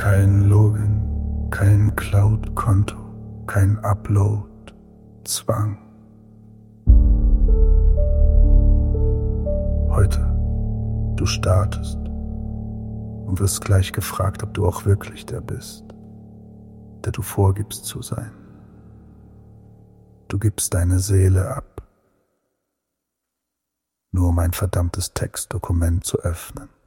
Kein Login, kein Cloud-Konto, kein Upload-Zwang. Heute, du startest und wirst gleich gefragt, ob du auch wirklich der bist, der du vorgibst zu sein. Du gibst deine Seele ab, nur um ein verdammtes Textdokument zu öffnen.